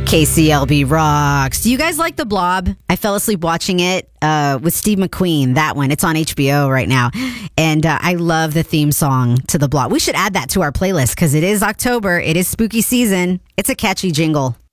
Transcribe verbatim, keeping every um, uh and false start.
K C L B rocks. Do you guys like The Blob? I fell asleep watching it uh, with Steve McQueen. That one. It's on H B O right now. And uh, I love the theme song to The Blob. We should add that to our playlist because it is October. It is spooky season. It's a catchy jingle.